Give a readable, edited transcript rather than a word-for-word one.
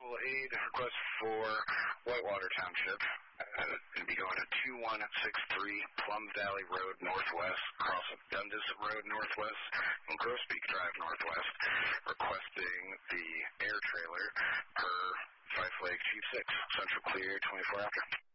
Well, aid request for Whitewater Township. It'd be going to 2163 Plum Valley Road Northwest, cross of Dundas Road Northwest, and Grosbeak Drive Northwest, requesting the air trailer per Five Flag Chief 6. Central clear 24 after.